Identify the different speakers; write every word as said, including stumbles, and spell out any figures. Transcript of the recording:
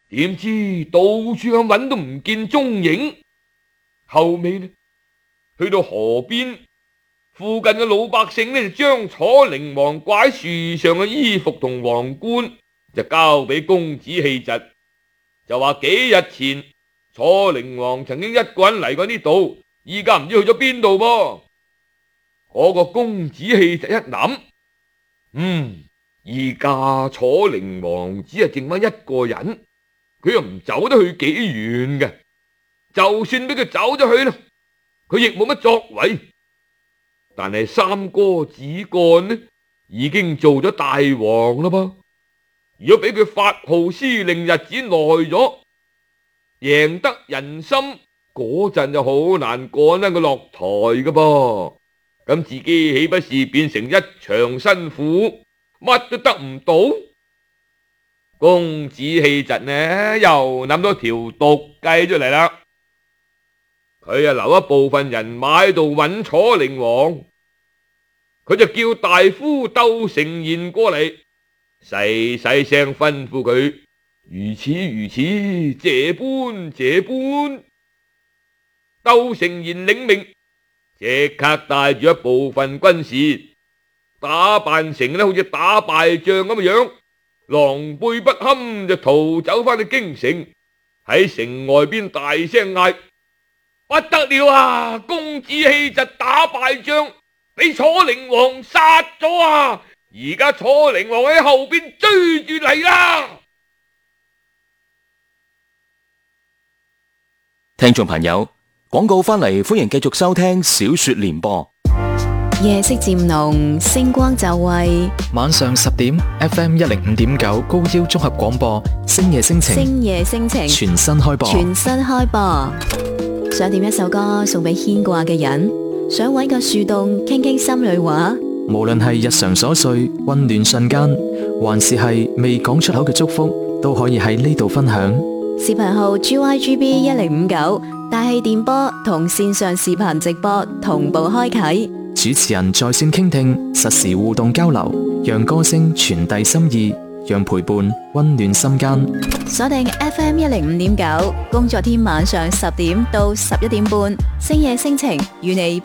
Speaker 1: 點知到處咁揾都唔見蹤影。後尾呢，去到河邊附近嘅老百姓呢，就將楚靈王掛喺樹上嘅衣服同皇冠就交俾公子氣疾，就話幾日前楚靈王曾經一個人嚟過呢度，依家唔知去咗邊度噃。嗰個公子氣疾一諗，嗯，依家楚靈王只係剩翻一個人，佢又唔走得去幾遠嘅，就算俾佢走咗去啦，佢亦冇乜作為。但係三哥子幹呢，已經做咗大王啦噃。如果俾佢發號施令，日子耐咗，贏得人心，嗰陣就好難趕得佢落台噶噃。咁自己豈不是變成一場辛苦，乜都得唔到？公子氣疾呢，又諗到條毒計出嚟啦。佢啊留一部分人馬喺度揾楚靈王，佢就叫大夫竇成賢過嚟，細細聲吩咐佢如此如此，這般這般。竇成賢領命，即刻帶住一部分軍士，打扮成咧好似打敗仗咁嘅樣，狼狽不堪，就逃走翻去京城，喺城外邊大聲嗌：不得了啊！公子氣疾打敗仗，俾楚靈王殺咗啊！而家楚靈王喺後邊追住嚟啦！
Speaker 2: 聽眾朋友，廣告翻嚟，歡迎繼續收聽小說聯播。
Speaker 3: 夜色漸濃，星光就位，
Speaker 4: 晚上十點 F M 一零五點九高腰綜合廣播，星夜星情，
Speaker 3: 星夜星情
Speaker 4: 全新開播，
Speaker 3: 全新開播。想點一首歌送俾牽掛嘅人，想搵個樹洞傾傾心裏話。
Speaker 4: 無論係日常瑣碎、溫暖瞬間，還是係未講出口嘅祝福，都可以喺呢度分享。
Speaker 3: 視頻號 G Y G B 一零五九，大氣電波同線上視頻直播同步開啟，
Speaker 4: 主持人在線傾聽，實時互動交流，讓歌聲傳遞心意，讓陪伴溫暖心間。
Speaker 3: 鎖定 F M 一零五點九，工作天晚上十點到十一點半，星夜星情與你